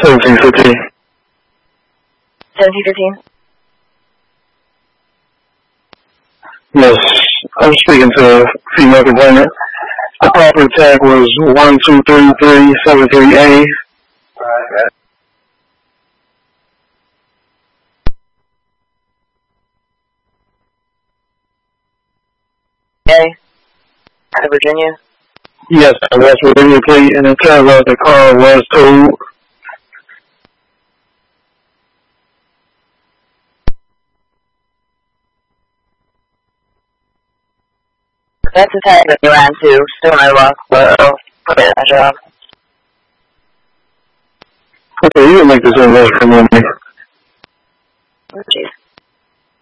1715. 1715? Yes, I'm speaking to a female complainant. The property tag was 1233738. Okay. Out of Virginia? Yes, West Virginia plate, and it turns out the car was towed. That's the tag that you ran to Stony Rock, but I'll put it in that job. Okay, you can make this investment for me. Oh, jeez.